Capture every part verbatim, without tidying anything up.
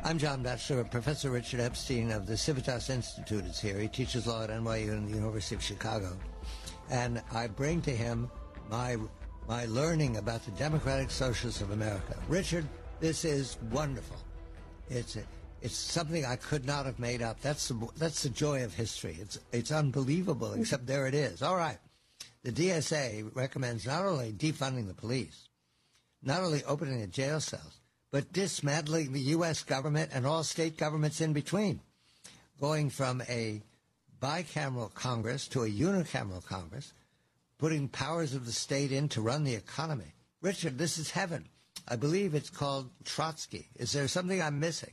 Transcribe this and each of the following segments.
I'm John Batchelor. Professor Richard Epstein of the Civitas Institute is here. He teaches law at N Y U and the University of Chicago. And I bring to him my my learning about the Democratic Socialists of America. Richard, this is wonderful. It's a, it's something I could not have made up. That's the, that's the joy of history. It's it's unbelievable, except there it is. All right. The D S A recommends not only defunding the police, not only opening the jail cells, but dismantling the U S government and all state governments in between, going from a bicameral Congress to a unicameral Congress, putting powers of the state in to run the economy. Richard, this is heaven. I believe it's called Trotsky. Is there something I'm missing?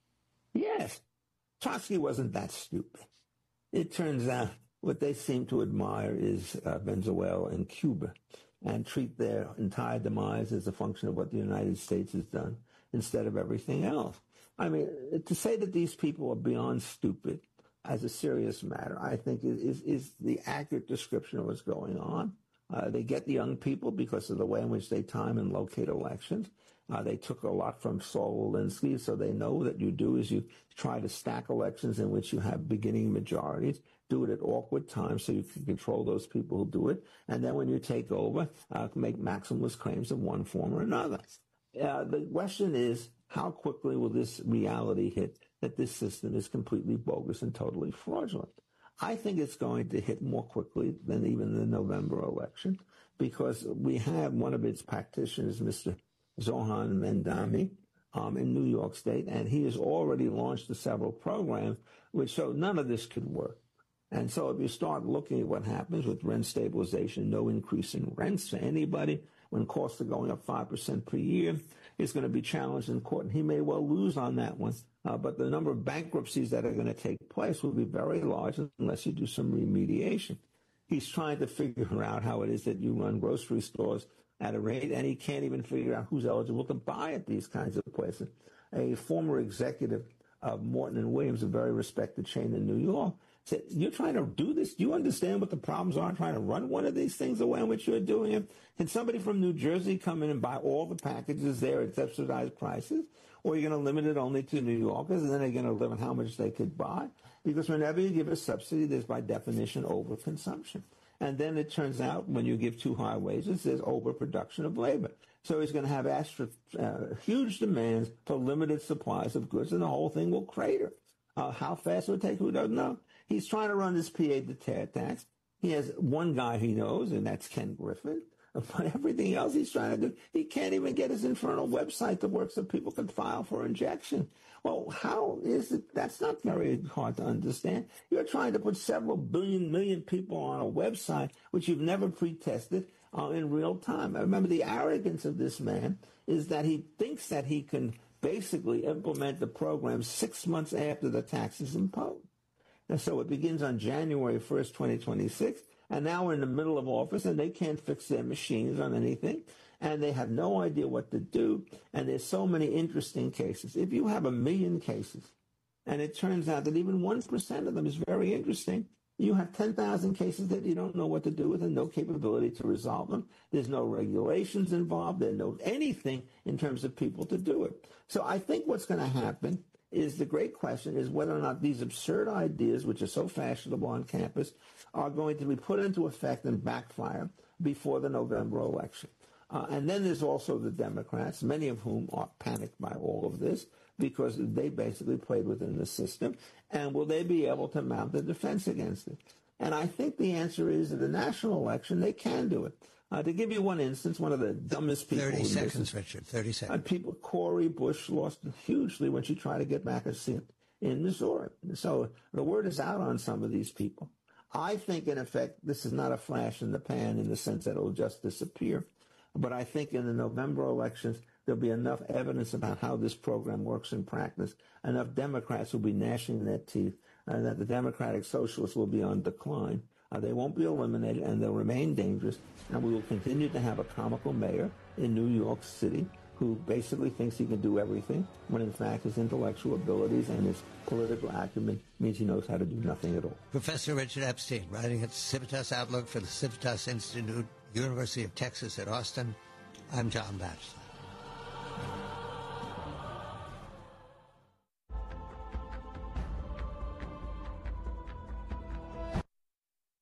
Yes. Trotsky wasn't that stupid. It turns out what they seem to admire is uh, Venezuela and Cuba, and treat their entire demise as a function of what the United States has done instead of everything else. I mean, to say that these people are beyond stupid as a serious matter, I think is, is the accurate description of what's going on. Uh, they get the young people because of the way in which they time and locate elections. Uh, they took a lot from Saul Alinsky, so they know that you do is you try to stack elections in which you have beginning majorities, do it at awkward times so you can control those people who do it, and then when you take over, uh, make maximalist claims of one form or another. Uh, the question is, how quickly will this reality hit that this system is completely bogus and totally fraudulent? I think it's going to hit more quickly than even the November election, because we have one of its practitioners, Mister Zohan Mendami, um, in New York State, and he has already launched several programs which show none of this could work. And so if you start looking at what happens with rent stabilization, no increase in rents for anybody, when costs are going up five percent per year, it's going to be challenged in court, and he may well lose on that one. Uh, but the number of bankruptcies that are going to take place will be very large unless you do some remediation. He's trying to figure out how it is that you run grocery stores at a rate, and he can't even figure out who's eligible to buy at these kinds of places. A former executive of Morton and Williams, a very respected chain in New York, said, you're trying to do this? Do you understand what the problems are trying to run one of these things the way in which you're doing it? Can somebody from New Jersey come in and buy all the packages there at subsidized prices? Or are you going to limit it only to New Yorkers, and then they're going to limit how much they could buy? Because whenever you give a subsidy, there's by definition overconsumption. And then it turns out when you give too high wages, there's overproduction of labor. So he's going to have extra, uh, huge demands for limited supplies of goods, and the whole thing will crater. Uh, how fast it will take, who doesn't know? He's trying to run this P A de terre tax. He has one guy he knows, and that's Ken Griffin. But everything else he's trying to do, he can't even get his infernal website to work so people can file for injection. Well, how is it? That's not very hard to understand. You're trying to put several billion, million people on a website which you've never pre-tested uh, in real time. I remember the arrogance of this man is that he thinks that he can basically implement the program six months after the tax is imposed. And so it begins on January first, twenty twenty-six. And now we're in the middle of office, and they can't fix their machines on anything, and they have no idea what to do, and there's so many interesting cases. If you have a million cases, and it turns out that even one percent of them is very interesting, you have ten thousand cases that you don't know what to do with and no capability to resolve them. There's no regulations involved. There's no anything in terms of people to do it. So I think what's going to happen is the great question is whether or not these absurd ideas, which are so fashionable on campus, are going to be put into effect and backfire before the November election. Uh, and then there's also the Democrats, many of whom are panicked by all of this because they basically played within the system. And will they be able to mount a defense against it? And I think the answer is in the national election, they can do it. Uh, to give you one instance, one of the dumbest people... thirty seconds, Richard, thirty seconds. Uh, people, Cori Bush lost hugely when she tried to get back a seat in Missouri. So the word is out on some of these people. I think, in effect, this is not a flash in the pan in the sense that it will just disappear. But I think in the November elections, there'll be enough evidence about how this program works in practice. Enough Democrats will be gnashing their teeth, and that the Democratic Socialists will be on decline. Uh, they won't be eliminated, and they'll remain dangerous. And we will continue to have a comical mayor in New York City who basically thinks he can do everything, when in fact his intellectual abilities and his political acumen means he knows how to do nothing at all. Professor Richard Epstein, writing at Civitas Outlook for the Civitas Institute, University of Texas at Austin. I'm John Batchelor.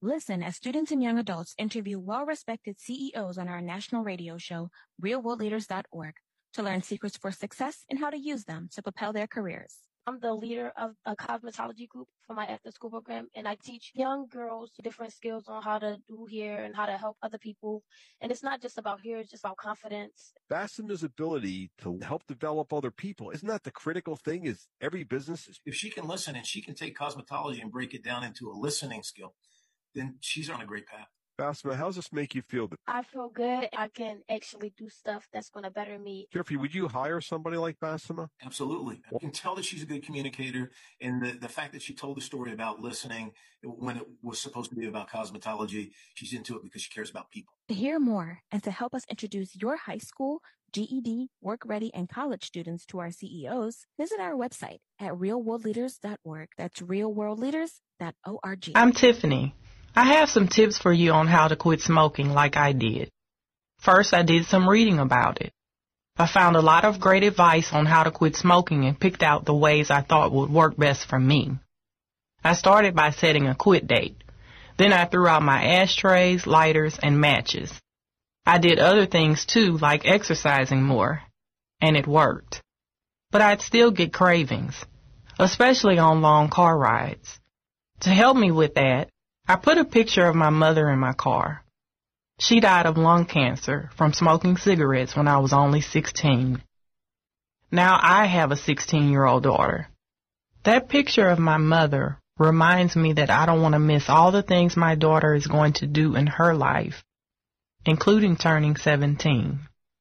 Listen as students and young adults interview well-respected C E Os on our national radio show, real world leaders dot org, to learn secrets for success and how to use them to propel their careers. I'm the leader of a cosmetology group for my after-school program, and I teach young girls different skills on how to do hair and how to help other people. And it's not just about hair, it's just about confidence. Basema's ability to help develop other people, isn't that the critical thing? Is every business is... If she can listen and she can take cosmetology and break it down into a listening skill, then she's on a great path. Basma, how does this make you feel? I feel good. I can actually do stuff that's going to better me. Jeffrey, would you hire somebody like Basma? Absolutely. I can tell that she's a good communicator, and the, the fact that she told the story about listening when it was supposed to be about cosmetology, she's into it because she cares about people. To hear more and to help us introduce your high school, G E D, work-ready, and college students to our C E Os, visit our website at real world leaders dot org. That's real world leaders dot org. I'm Tiffany. I have some tips for you on how to quit smoking like I did. First, I did some reading about it. I found a lot of great advice on how to quit smoking and picked out the ways I thought would work best for me. I started by setting a quit date. Then I threw out my ashtrays, lighters, and matches. I did other things too, like exercising more, and it worked. But I'd still get cravings, especially on long car rides. To help me with that, I put a picture of my mother in my car. She died of lung cancer from smoking cigarettes when I was only sixteen. Now I have a sixteen-year-old daughter. That picture of my mother reminds me that I don't want to miss all the things my daughter is going to do in her life, including turning seventeen.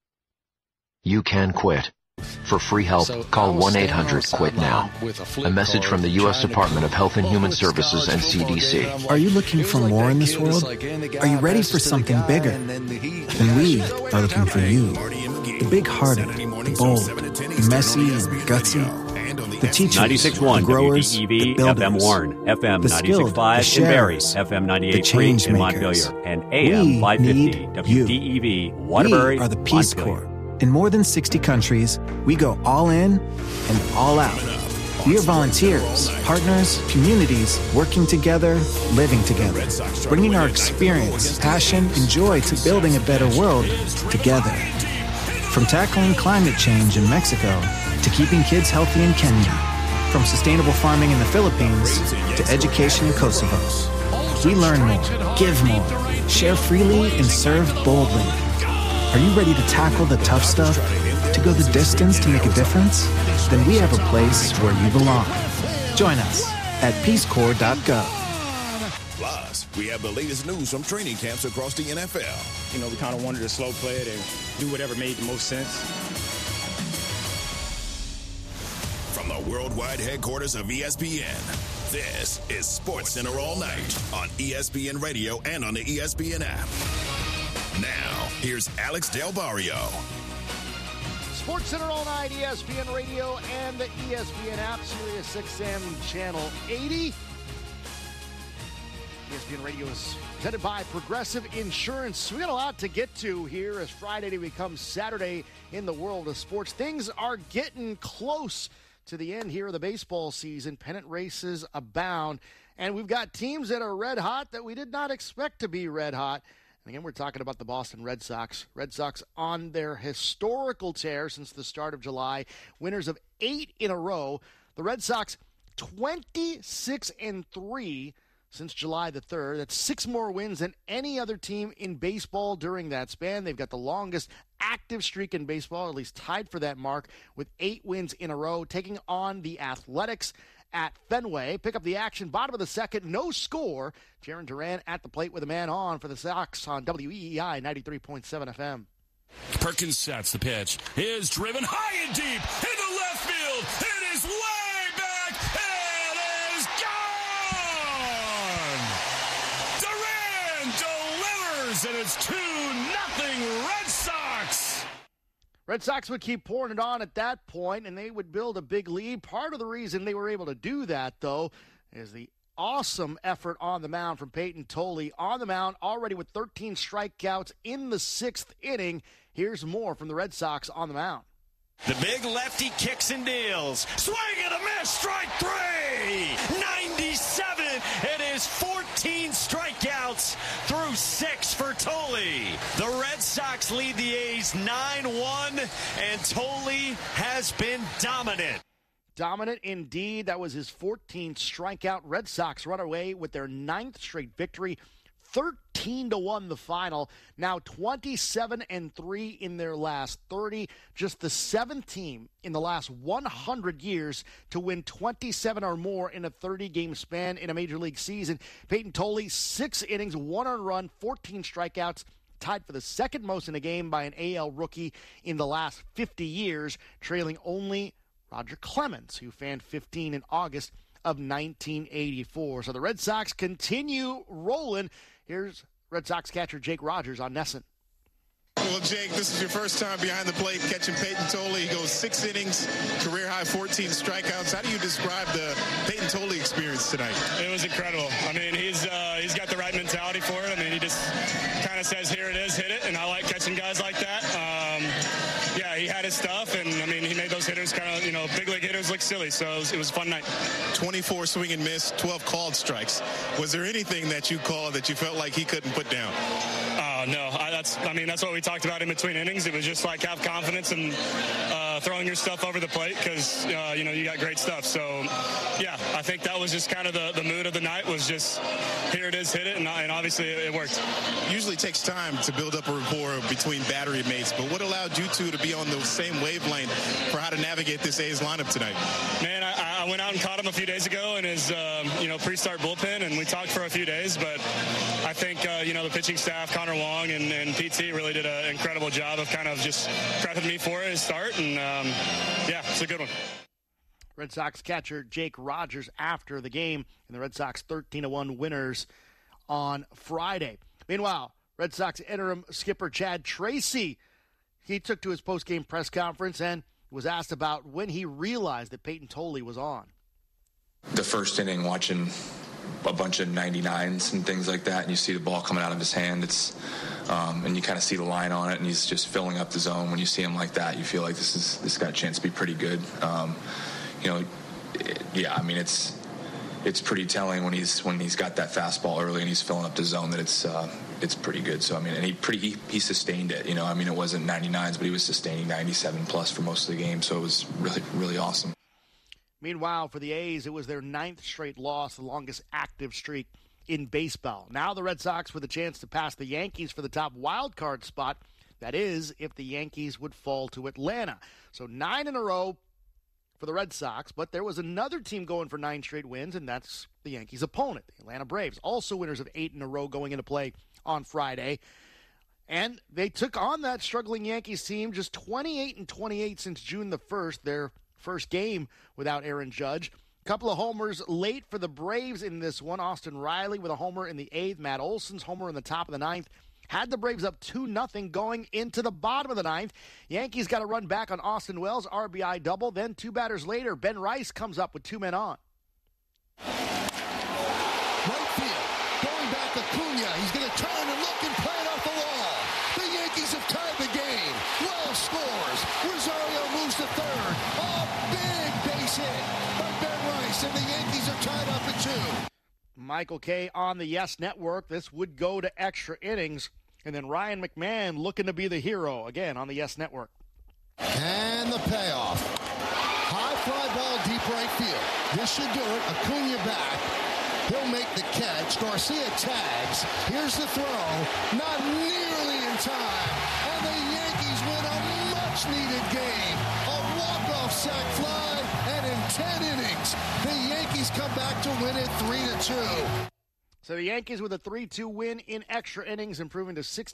You can quit. For free help, call one eight hundred quit now. A message from the U S Department of Health and Human Services and C D C. Are you looking for more in this world? Are you ready for something bigger? Then we are looking for you. The big-hearted, the bold, the messy and gutsy. The teachers, the growers, the builders, F M Warren, F M the ninety-six skilled, point five the in Barrie, sheriffs, F M the ninety-eight point three change in makers. Montpelier, and A M five fifty W D E V, Waterbury, We are the Peace Montpelier. Corps. In more than sixty countries, we go all in and all out. We are volunteers, partners, communities, working together, living together, bringing our experience, passion, and joy to building a better world together. From tackling climate change in Mexico to keeping kids healthy in Kenya, from sustainable farming in the Philippines to education in Kosovo. We learn more, give more, share freely, and serve boldly. Are you ready to tackle the tough stuff? To go the distance to make a difference? Then we have a place where you belong. Join us at peace corps dot gov. Plus, we have the latest news from training camps across the N F L. You know, we kind of wanted to slow play it and do whatever made the most sense. From the worldwide headquarters of E S P N, this is Sports Center All Night on E S P N Radio and on the E S P N app. Now, here's Alex Del Barrio. Sports Center All Night, E S P N Radio and the E S P N app, Sirius X M Channel eighty. E S P N Radio is presented by Progressive Insurance. We got a lot to get to here as Friday becomes Saturday in the world of sports. Things are getting close to the end here of the baseball season. Pennant races abound, and we've got teams that are red hot that we did not expect to be red hot. And again, we're talking about the Boston Red Sox. Red Sox on their historical tear since the start of July. Winners of eight in a row. The Red Sox twenty-six and three since July the third. That's six more wins than any other team in baseball during that span. They've got the longest active streak in baseball, at least tied for that mark, with eight wins in a row, taking on the Athletics at Fenway. Pick up the action, bottom of the second, no score. Jarren Duran at the plate with a man on for the Sox on W E E I ninety-three point seven F M. Perkins sets the pitch. Is driven high and deep into left field. It is way back. It is gone. Duran delivers, and it's two nothing Red Sox. Red Sox would keep pouring it on at that point, and they would build a big lead. Part of the reason they were able to do that, though, is the awesome effort on the mound from Peyton Tolley. On the mound, already with thirteen strikeouts in the sixth inning. Here's more from the Red Sox on the mound. The big lefty kicks and deals. Swing and a miss, strike three. ninety-seven. It is fourteen strikeouts innings through six for Tolle. The Red Sox lead the A's nine one, and Tolle has been dominant. Dominant indeed. That was his fourteenth strikeout. Red Sox run away with their ninth straight victory. thirteen to one the final. Now twenty-seven and three in their last thirty. Just the seventh team in the last one hundred years to win twenty-seven or more in a thirty-game span in a Major League season. Peyton Tolle, six innings, one earned run, fourteen strikeouts, tied for the second most in a game by an A L rookie in the last fifty years, trailing only Roger Clemens, who fanned fifteen in August of nineteen eighty-four. So the Red Sox continue rolling. Here's Red Sox catcher Jake Rogers on NESN. Well, Jake, this is your first time behind the plate catching Peyton Tolle. He goes six innings, career-high fourteen strikeouts. How do you describe the Peyton Tolle experience tonight? It was incredible. I mean, he's uh, he's got the right mentality for it. I mean, he just kind of says, here it is, hit it, and I like catching guys like that. Um, yeah, he had his stuff, and, I mean, he made those hitters kind of, you know, big league hitters look silly, so it was, it was a fun night. twenty-four swing and miss, twelve called strikes. Was there anything that you called that you felt like he couldn't put down? Uh, no, I, that's, I mean, that's what we talked about in between innings. It was just like have confidence and uh, throwing your stuff over the plate because, uh, you know, you got great stuff. So, yeah, I think that was just kind of the, the mood of the night was just here it is, hit it, and, and obviously it, it worked. Usually it takes time to build up a rapport between battery mates, but what allowed you two to be on the same wavelength for how to navigate this A's lineup tonight? Man, I, I went out and caught him a few days ago in his, um, you know, pre-start bullpen, and we talked for a few days, but I think, uh, you know, the pitching staff, Connor Wong and, and P T really did an incredible job of kind of just prepping me for his start, and um, yeah, it's a good one. Red Sox catcher Jake Rogers after the game, and the Red Sox thirteen to one winners on Friday. Meanwhile, Red Sox interim skipper Chad Tracy, he took to his post-game press conference and was asked about when he realized that Peyton Tolle was on. The first inning, watching a bunch of ninety-nines and things like that, and you see the ball coming out of his hand, it's um, and you kind of see the line on it, and he's just filling up the zone. When you see him like that, you feel like this is this got a chance to be pretty good. Um, you know, it, yeah, I mean it's it's pretty telling when he's when he's got that fastball early and he's filling up the zone that it's uh, it's pretty good. So I mean, and he pretty he, he sustained it. You know, I mean it wasn't ninety-nines, but he was sustaining ninety-seven plus for most of the game. So it was really really awesome. Meanwhile, for the A's, it was their ninth straight loss, the longest active streak in baseball. Now the Red Sox with a chance to pass the Yankees for the top wild card spot. That is, if the Yankees would fall to Atlanta. So nine in a row for the Red Sox, but there was another team going for nine straight wins, and that's the Yankees' opponent, the Atlanta Braves, also winners of eight in a row going into play on Friday. And they took on that struggling Yankees team, just twenty-eight and twenty-eight since June the first, their first game without Aaron Judge. A couple of homers late for the Braves in this one. Austin Riley with a homer in the eighth. Matt Olson's homer in the top of the ninth had the Braves up two nothing going into the bottom of the ninth. Yankees got a run back on Austin Wells' R B I double. Then two batters later, Ben Rice comes up with two men on. Right field. Going back Acuna. He's going to turn and look and play it off the wall. The Yankees have tied the game. Wells scores. Rosario moves to third. A big base hit by Ben Rice, and the Yankees are tied up at two. Michael Kay on the Yes Network. This would go to extra innings. And then Ryan McMahon looking to be the hero, again, on the Yes Network. And the payoff. High fly ball deep right field. This should do it. Acuna back. He'll make the catch. Garcia tags. Here's the throw. Not nearly in time. And the Yankees win a much-needed game. A walk-off sac fly. And in ten innings, the Yankees come back to win it three to two. So the Yankees with a three two win in extra innings, improving to sixty